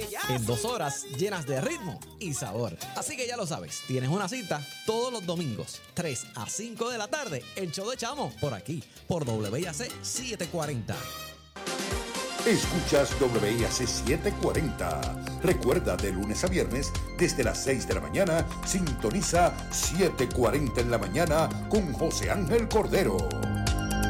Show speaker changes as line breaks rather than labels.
en 2 horas llenas de ritmo y sabor. Así que ya lo sabes, tienes una cita todos los domingos, 3 a 5 de la tarde, el show de Chamo, por aquí, por WIAC 740.
Escuchas WIAC 740. Recuerda, de lunes a viernes, desde las 6 de la mañana, sintoniza 740 en la mañana con José Ángel Cordero.